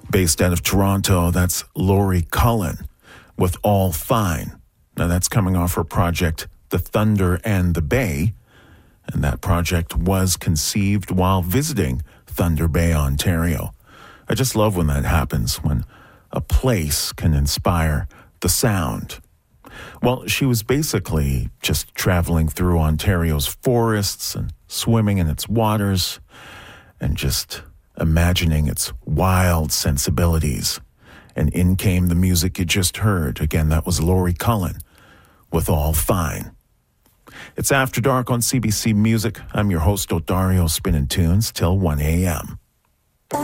Based out of Toronto, that's Laurie Cullen with All Fine. Now that's coming off her project, The Thunder and the Bay. And that project was conceived while visiting Thunder Bay, Ontario. I just love when that happens, when a place can inspire the sound. Well, she was basically just traveling through Ontario's forests and swimming in its waters and just imagining its wild sensibilities. And in came the music you just heard. Again, that was Laurie Cullen with All Fine. It's After Dark on CBC Music. I'm your host, Odario, spinning tunes till 1 a.m.